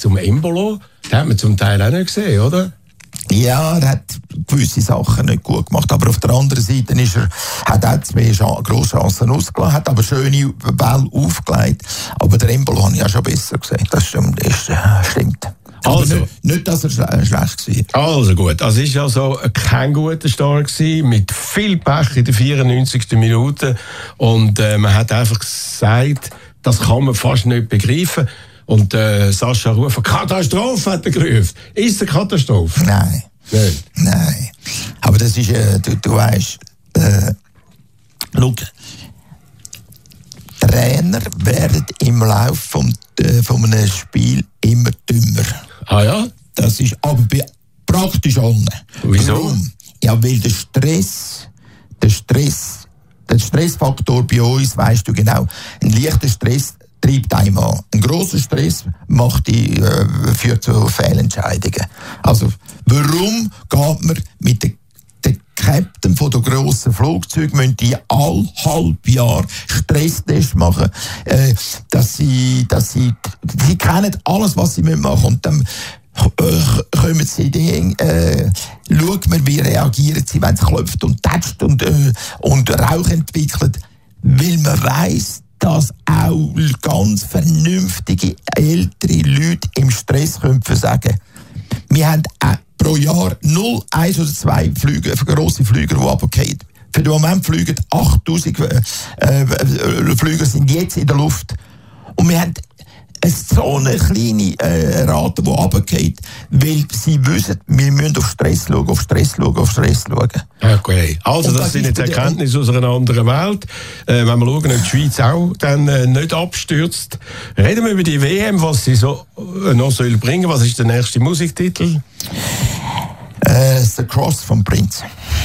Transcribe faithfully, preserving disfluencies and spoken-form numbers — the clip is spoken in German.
zum Embolo, den hat man zum Teil auch nicht gesehen, oder? Ja, er hat gewisse Sachen nicht gut gemacht, aber auf der anderen Seite ist er, hat er zwei grosse Chancen ausgelassen, hat aber schöne Bälle aufgelegt. Aber der Embolo habe ich ja schon besser gesehen. Das stimmt. Das stimmt. Also, nicht, nicht, dass er schle- schlecht war. Also gut, also es war also kein guter Start gewesen, mit viel Pech in der vierundneunzigsten Minute. Und äh, man hat einfach gesagt, das kann man fast nicht begreifen. Und äh, Sascha Rufer, Katastrophe hat er gerufen. Ist es eine Katastrophe? Nein. Nicht. Nein. Aber das ist, äh, du, du weißt, äh, schau, Trainer werden im Laufe vom, äh, von einem Spiel immer dümmer. Ah ja? Das ist aber bei praktisch allen. Wieso? Warum? Ja, weil der Stress, der Stress, der Stressfaktor bei uns, weißt du genau, ein leichter Stress treibt einem an. Ein grosser Stress macht die, äh, führt zu Fehlentscheidungen. Also, warum geht man mit der der Captain von der grossen Flugzeuge müssen die all halb Jahr Stresstest machen, äh, dass sie, dass sie, sie kennen alles, was sie machen müssen. Und dann äh, kommen sie dann, äh, schaut man, wie reagieren sie, wenn es klopft und tätscht und, äh, und Rauch entwickelt, weil man weiss, dass auch ganz vernünftige ältere Leute im Stress können versagen. Wir haben auch pro Jahr null, eins oder zwei Flüge, grosse Flüger, die runterfallen. Für den Moment fliegen achttausend äh, äh, Flüger sind jetzt in der Luft. Und wir haben so eine kleine äh, Rate, die runterfällt, weil sie wissen, wir müssen auf Stress schauen, auf Stress schauen, auf Stress schauen. Okay, also das, das sind jetzt Erkenntnisse aus einer anderen Welt. Äh, wenn wir schauen, ob die Schweiz auch dann äh, nicht abstürzt. Reden wir über die W M, was sie so äh, noch soll bringen. Was ist der nächste Musiktitel? Äh, The Cross vom Prinz.